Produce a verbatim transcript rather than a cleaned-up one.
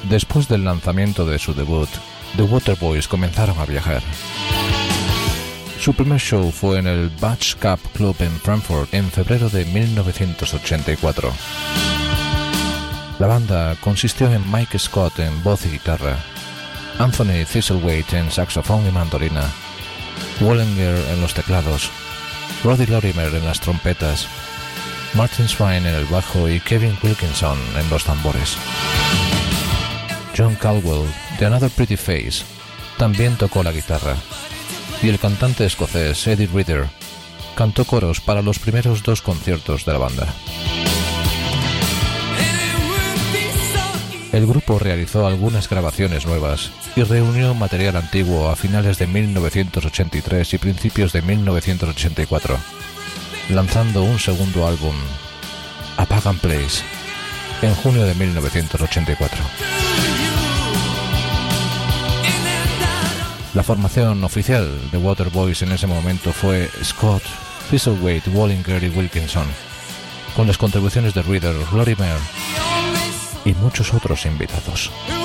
Después del lanzamiento de su debut, The Waterboys comenzaron a viajar. Su primer show fue en el Batch Cup Club en Frankfurt en febrero de mil novecientos ochenta y cuatro. La banda consistió en Mike Scott en voz y guitarra, Anthony Thistlethwaite en saxofón y mandolina, Wallinger en los teclados, Roddy Lorimer en las trompetas, Martin Swine en el bajo y Kevin Wilkinson en los tambores. John Caldwell, de Another Pretty Face, también tocó la guitarra, y el cantante escocés Eddie Reader cantó coros para los primeros dos conciertos de la banda. El grupo realizó algunas grabaciones nuevas y reunió material antiguo a finales de mil novecientos ochenta y tres y principios de mil novecientos ochenta y cuatro, lanzando un segundo álbum, A Pagan Place, en junio de mil novecientos ochenta y cuatro. La formación oficial de Waterboys en ese momento fue Scott, Thistlethwaite, Wallinger y Wilkinson, con las contribuciones de Reader, Lorimer y muchos otros invitados.